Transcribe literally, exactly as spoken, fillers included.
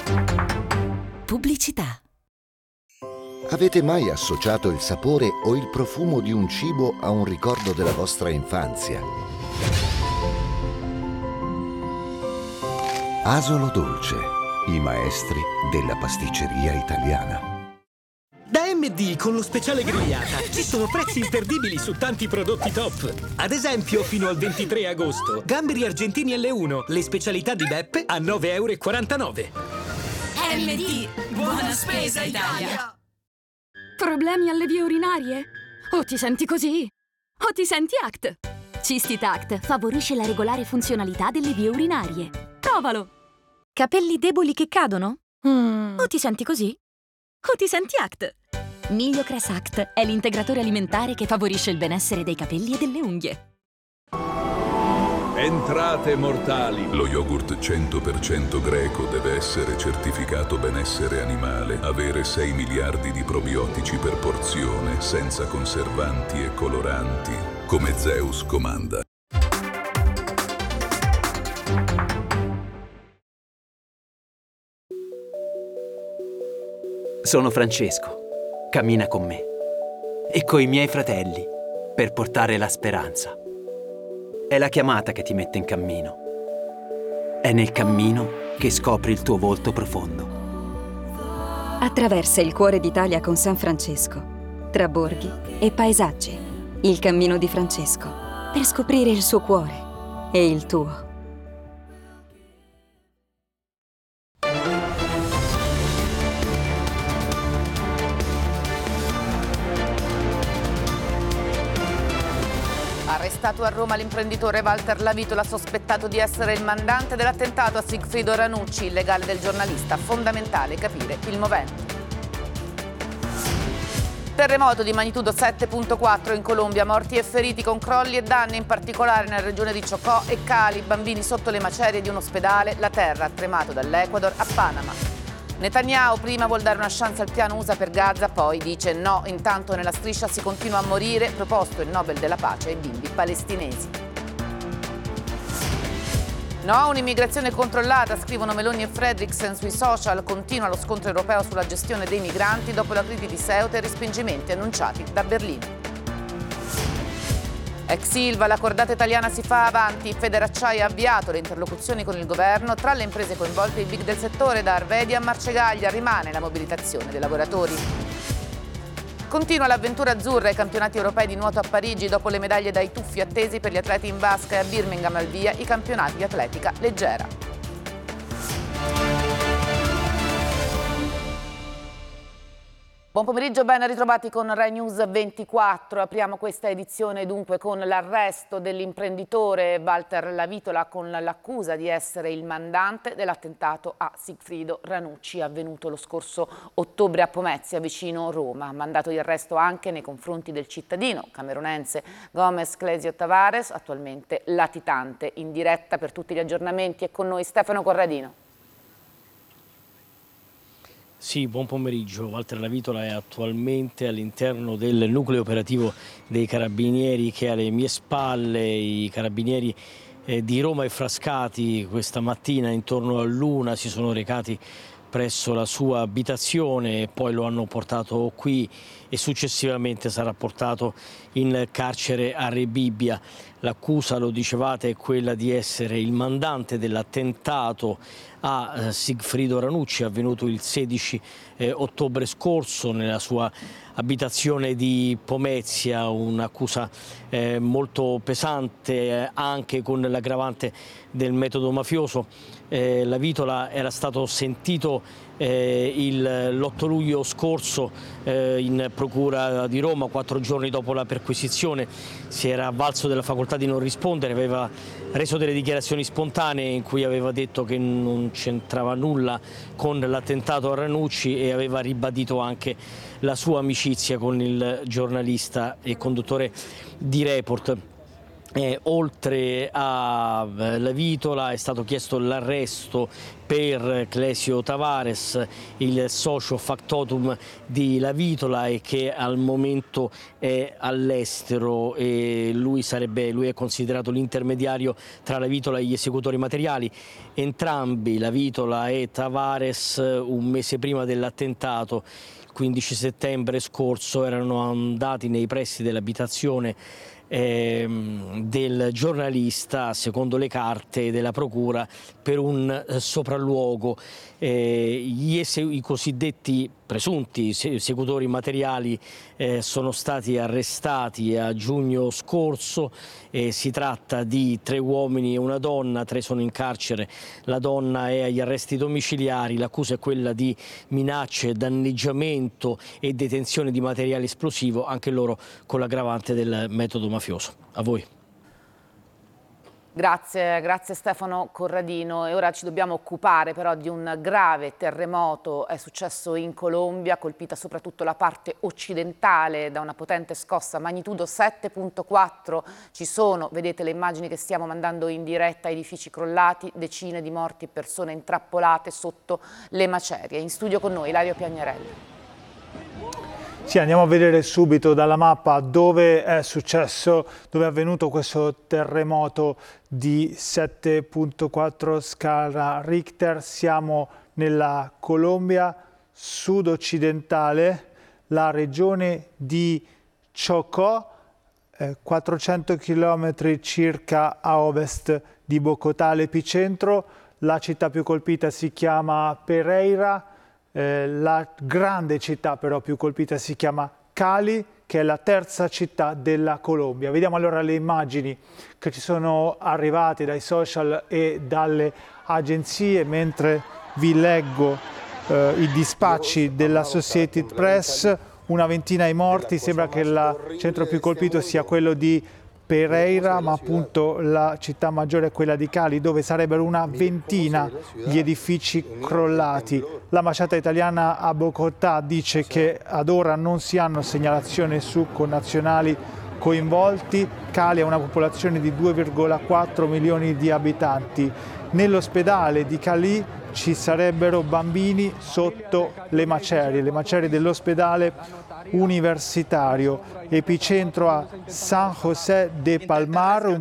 Pubblicità. Avete mai associato il sapore o il profumo di un cibo a un ricordo della vostra infanzia? Asolo Dolce, i maestri della pasticceria italiana. Da M D con lo speciale grigliata ci sono prezzi imperdibili su tanti prodotti top. Ad esempio, fino al ventitré agosto, gamberi argentini L uno, le specialità di Beppe a nove e quarantanove euro. M D, buona spesa Italia! Problemi alle vie urinarie? O ti senti così? O ti senti A C T? Cistitact favorisce la regolare funzionalità delle vie urinarie. Provalo! Capelli deboli che cadono? Mm. O ti senti così? O ti senti A C T? Migliocress Act è l'integratore alimentare che favorisce il benessere dei capelli e delle unghie. Entrate mortali. Lo yogurt cento per cento greco deve essere certificato benessere animale, avere sei miliardi di probiotici per porzione, senza conservanti e coloranti, come Zeus comanda. Sono Francesco. Cammina con me e coi miei fratelli per portare la speranza. È la chiamata che ti mette in cammino. È nel cammino che scopri il tuo volto profondo. Attraversa il cuore d'Italia con San Francesco, tra borghi e paesaggi. Il cammino di Francesco, per scoprire il suo cuore e il tuo. Arrestato a Roma l'imprenditore Walter Lavitola, sospettato di essere il mandante dell'attentato a Sigfrido Ranucci, il legale del giornalista. Fondamentale capire il movente. Terremoto di magnitudo sette virgola quattro in Colombia, morti e feriti con crolli e danni, in particolare nella regione di Chocó e Cali, bambini sotto le macerie di un ospedale, la terra ha tremato dall'Ecuador a Panama. Netanyahu prima vuol dare una chance al piano U S A per Gaza, poi dice no. Intanto nella striscia si continua a morire, proposto il Nobel della pace ai bimbi palestinesi. No a un'immigrazione controllata, scrivono Meloni e Fredriksen sui social. Continua lo scontro europeo sulla gestione dei migranti dopo la crisi di Ceuta e i respingimenti annunciati da Berlino. Ex Ilva, la cordata italiana si fa avanti. Federacciai ha avviato le interlocuzioni con il governo. Tra le imprese coinvolte i big del settore, da Arvedi a Marcegaglia, rimane la mobilitazione dei lavoratori. Continua l'avventura azzurra ai campionati europei di nuoto a Parigi. Dopo le medaglie dai tuffi attesi per gli atleti in vasca e a Birmingham al via i campionati di atletica leggera. Buon pomeriggio, ben ritrovati con Rai News ventiquattro. Apriamo questa edizione dunque con l'arresto dell'imprenditore Walter Lavitola con l'accusa di essere il mandante dell'attentato a Sigfrido Ranucci avvenuto lo scorso ottobre a Pomezia, vicino Roma. Mandato di arresto anche nei confronti del cittadino camerunense Gomez Clesio Tavares, attualmente latitante. In diretta per tutti gli aggiornamenti è con noi Stefano Corradino. Sì, buon pomeriggio. Walter Lavitola è attualmente all'interno del nucleo operativo dei Carabinieri che alle mie spalle. I Carabinieri eh, di Roma e Frascati questa mattina intorno all'una si sono recati presso la sua abitazione e poi lo hanno portato qui e successivamente sarà portato in carcere a Rebibbia. L'accusa, lo dicevate, è quella di essere il mandante dell'attentato a Sigfrido Ranucci avvenuto il sedici ottobre scorso nella sua abitazione di Pomezia, un'accusa eh, molto pesante eh, anche con l'aggravante del metodo mafioso. Eh, Lavitola era stato sentito eh, l'otto luglio scorso eh, in procura di Roma, quattro giorni dopo la perquisizione. Si era avvalso della facoltà di non rispondere, aveva reso delle dichiarazioni spontanee in cui aveva detto che non c'entrava nulla con l'attentato a Ranucci e aveva ribadito anche la sua amicizia con il giornalista e conduttore di Report. Eh, oltre alla Vitola è stato chiesto l'arresto per Clesio Tavares, il socio factotum di La Vitola e che al momento è all'estero, e lui, sarebbe, lui è considerato l'intermediario tra La Vitola e gli esecutori materiali. Entrambi, La Vitola e Tavares, un mese prima dell'attentato, il quindici settembre scorso, erano andati nei pressi dell'abitazione del giornalista, secondo le carte della procura, per un sopralluogo. Eh, gli ese- i cosiddetti presunti esecutori materiali eh, sono stati arrestati a giugno scorso. Eh, si tratta di tre uomini e una donna, tre sono in carcere, la donna è agli arresti domiciliari. L'accusa è quella di minacce, danneggiamento e detenzione di materiale esplosivo, anche loro con l'aggravante del metodo mafioso. A voi. Grazie, grazie Stefano Corradino. E ora ci dobbiamo occupare però di un grave terremoto. È successo in Colombia, colpita soprattutto la parte occidentale da una potente scossa magnitudo sette virgola quattro. Ci sono, vedete le immagini che stiamo mandando in diretta, edifici crollati, decine di morti e persone intrappolate sotto le macerie. In studio con noi Ilario Piagnarelli. Sì, andiamo a vedere subito dalla mappa dove è successo, dove è avvenuto questo terremoto di sette virgola quattro scala Richter. Siamo nella Colombia sud-occidentale, la regione di Chocó, eh, quattrocento chilometri circa a ovest di Bogotà, l'epicentro. La città più colpita si chiama Pereira. Eh, la grande città però più colpita si chiama Cali, che è la terza città della Colombia. Vediamo allora le immagini che ci sono arrivate dai social e dalle agenzie, mentre vi leggo eh, i dispacci della Associated Press. Una ventina i morti, sembra che il centro più colpito sia quello di Pereira, ma appunto la città maggiore è quella di Cali, dove sarebbero una ventina gli edifici crollati. L'ambasciata italiana a Bogotà dice che ad ora non si hanno segnalazioni su connazionali coinvolti. Cali ha una popolazione di due virgola quattro milioni di abitanti. Nell'ospedale di Cali ci sarebbero bambini sotto le macerie, le macerie dell'ospedale universitario, epicentro a San José de Palmar, un